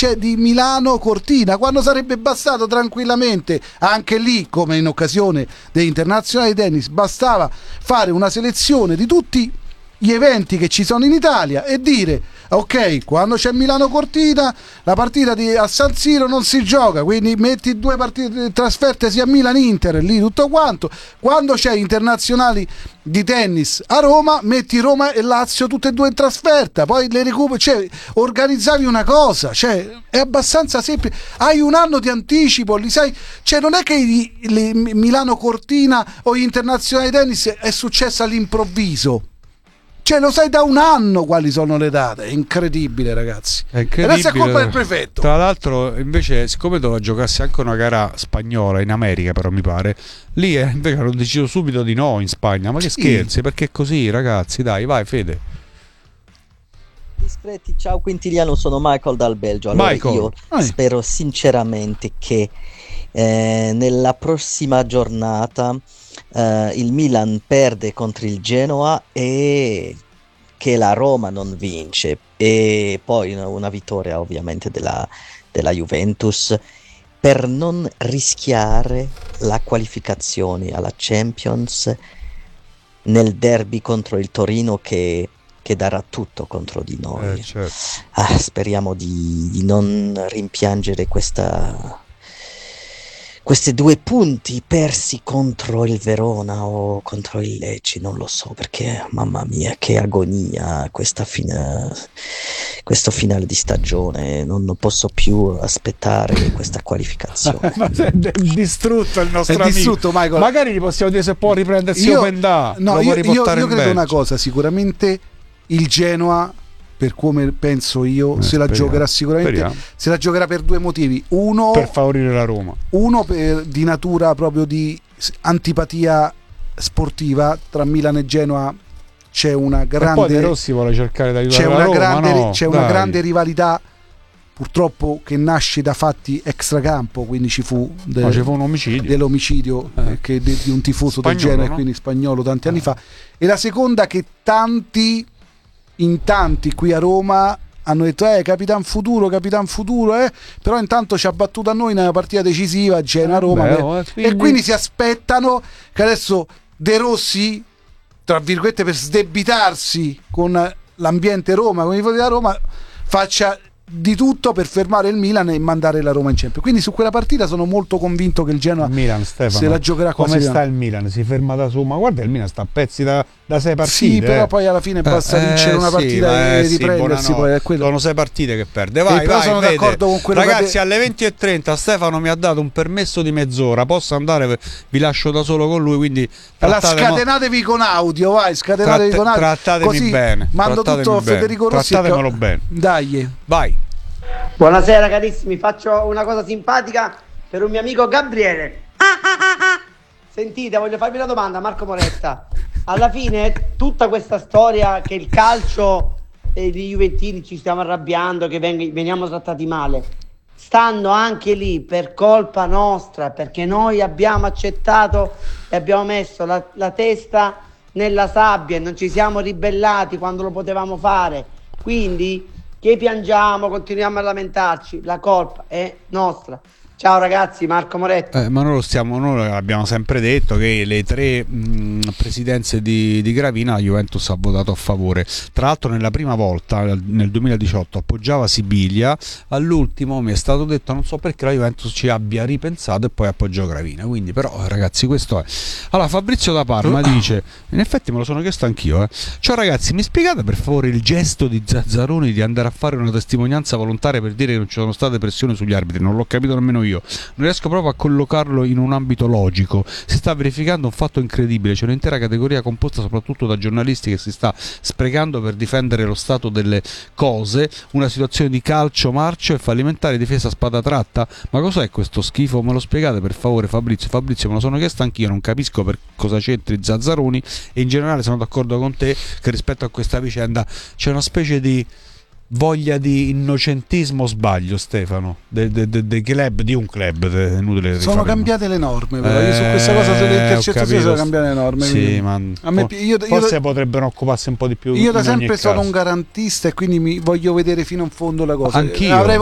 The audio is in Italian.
di Milano Cortina, quando sarebbe bastato tranquillamente, anche lì come in occasione degli internazionali di tennis, bastava fare una selezione di tutti gli eventi che ci sono in Italia e dire ok, quando c'è Milano Cortina la partita a San Siro non si gioca, quindi metti 2 partite trasferte sia Milan Inter, lì tutto quanto. Quando c'è internazionali di tennis a Roma metti Roma e Lazio tutte e 2 in trasferta, poi le recuperi, cioè organizzavi una cosa, cioè è abbastanza semplice, hai un anno di anticipo, li sai, cioè non è che Milano Cortina o gli internazionali di tennis è successo all'improvviso. Cioè lo sai da un anno quali sono le date, è incredibile, ragazzi. È incredibile. Adesso è colpa del prefetto. Tra l'altro invece, siccome doveva giocarsi anche una gara spagnola in America, però mi pare, lì invece hanno deciso subito di no in Spagna. Ma che scherzi, perché è così, ragazzi, dai, vai Fede. Discreti, ciao Quintiliano, sono Michael dal Belgio. Allora io spero sinceramente che nella prossima giornata il Milan perde contro il Genoa e che la Roma non vince, e poi una vittoria ovviamente della Juventus, per non rischiare la qualificazione alla Champions nel derby contro il Torino che darà tutto contro di noi. Certo. Speriamo di non rimpiangere questi 2 punti persi contro il Verona o contro il Lecce, non lo so, perché mamma mia che agonia questo finale di stagione, non posso più aspettare questa qualificazione. È distrutto il nostro amico. Distrutto, Michael. Magari gli possiamo dire se può riprendersi Openda. No, io credo una cosa, sicuramente il Genoa, per come penso io, se la giocherà sicuramente. Speriamo. Se la giocherà per 2 motivi. Uno, per favorire la Roma. Uno di natura proprio di antipatia sportiva, tra Milan e Genoa c'è una grande, e poi De Rossi vuole cercare di aiutare la Roma, una grande rivalità, purtroppo, che nasce da fatti extracampo, quindi ci fu un omicidio, dell'omicidio di un tifoso del Genoa, quindi spagnolo, tanti anni fa. E la seconda, che in tanti qui a Roma hanno detto Capitan Futuro, però intanto ci ha battuto a noi nella partita decisiva Genoa-Roma, e quindi si aspettano che adesso De Rossi, tra virgolette, per sdebitarsi con l'ambiente Roma, con i tifosi della Roma, faccia di tutto per fermare il Milan e mandare la Roma in Champions. Quindi su quella partita sono molto convinto che il Genoa se la giocherà come sta il Milan, si ferma da su, ma guarda, il Milan sta a pezzi da 6 partite. Sì, però poi alla fine basta vincere una partita e riprendersi, poi è quello. Sono 6 partite che perde. Vai, sono d'accordo con quello, ragazzi, alle 20:30 Stefano mi ha dato un permesso di mezz'ora, posso andare, vi lascio da solo con lui, quindi scatenatevi con audio, vai, scatenatevi con audio. Trattatemi così bene. Mando tutto a Federico Rossi. Trattatemelo bene. Dai. Vai. Buonasera carissimi, faccio una cosa simpatica per un mio amico Gabriele. Sentite, voglio farvi una domanda, Marco Moretta. Alla fine tutta questa storia che il calcio e gli juventini ci stiamo arrabbiando, che veniamo trattati male, stanno anche lì per colpa nostra, perché noi abbiamo accettato e abbiamo messo la testa nella sabbia e non ci siamo ribellati quando lo potevamo fare. Quindi che piangiamo, continuiamo a lamentarci, la colpa è nostra. Ciao ragazzi, Marco Moretti. Ma noi abbiamo sempre detto che le 3 presidenze di Gravina la Juventus ha votato a favore. Tra l'altro nella prima volta, nel 2018, appoggiava Sibilia, all'ultimo mi è stato detto, non so perché, la Juventus ci abbia ripensato e poi appoggiò Gravina. Quindi però ragazzi, questo è. Allora Fabrizio da Parma dice, in effetti me lo sono chiesto anch'io, ciao ragazzi, mi spiegate per favore il gesto di Zazzaroni di andare a fare una testimonianza volontaria per dire che non ci sono state pressioni sugli arbitri? Non l'ho capito nemmeno io. Non riesco proprio a collocarlo in un ambito logico. Si sta verificando un fatto incredibile, c'è un'intera categoria composta soprattutto da giornalisti che si sta sprecando per difendere lo stato delle cose, una situazione di calcio marcio e fallimentare, difesa a spada tratta. Ma cos'è questo schifo? Me lo spiegate per favore, Fabrizio, me lo sono chiesto anch'io, non capisco per cosa c'entri Zazzaroni, e in generale sono d'accordo con te che rispetto a questa vicenda c'è una specie di voglia di innocentismo, sbaglio Stefano, del club, di un club, è inutile sono cambiate le norme, però io su questa cosa sulle intercettazioni sono cambiate le norme, sì, ma forse potrebbero occuparsi un po' di più. Io da sempre sono un garantista e quindi mi voglio vedere fino in fondo la cosa. Anch'io. Avrei